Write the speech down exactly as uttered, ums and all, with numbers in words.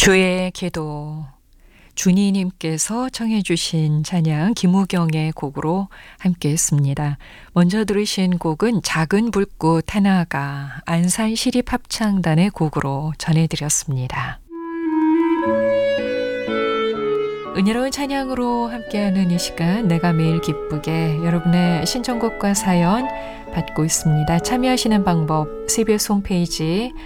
주의 기도. 준이님께서 청해 주신 찬양 김우경의 곡으로 함께 했습니다. 먼저 들으신 곡은 작은 불꽃 하나가 안산시립합창단의 곡으로 전해드렸습니다. 은혜로운 찬양으로 함께하는 이 시간, 내가 매일 기쁘게, 여러분의 신청곡과 사연 받고 있습니다. 참여하시는 방법 씨비에스 홈페이지